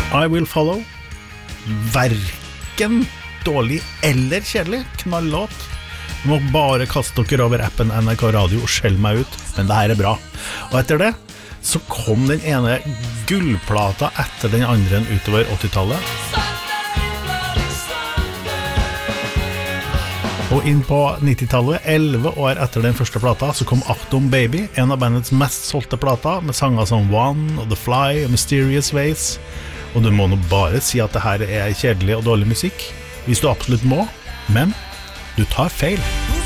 I Will Follow. Verken dårlig eller kjedelig. Knallåt. Du må bare kaste dere over appen NRK Radio og skjell meg ut, men det her er bra. Og etter det så kom den ene gullplata etter den andre utover 80-tallet. Og inn på 90-tallet, 11 år etter den første plata, så kom Achtung Baby, en av bandets mest solgte plata, med sanger som One, og The Fly, og Mysterious Ways. Og du må nå bare si at det her er kjedelig og dårlig musikk, hvis du absolutt må, men du tar feil.